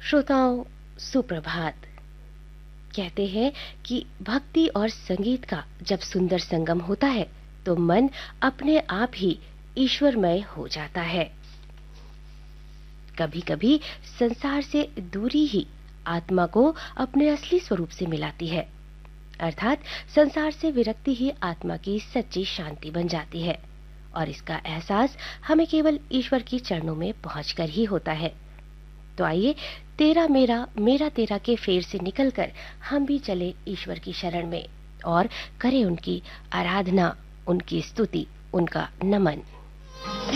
श्रोताओं, सुप्रभात। कहते हैं कि भक्ति और संगीत का जब सुंदर संगम होता है तो मन अपने आप ही ईश्वरमय हो जाता है। कभी-कभी संसार से दूरी ही आत्मा को अपने असली स्वरूप से मिलाती है, अर्थात संसार से विरक्ति ही आत्मा की सच्ची शांति बन जाती है और इसका एहसास हमें केवल ईश्वर के चरणों में पहुंचकर ही होता है। तो आइए तेरा मेरा मेरा तेरा के फेर से निकलकर हम भी चले ईश्वर की शरण में और करें उनकी आराधना, उनकी स्तुति, उनका नमन।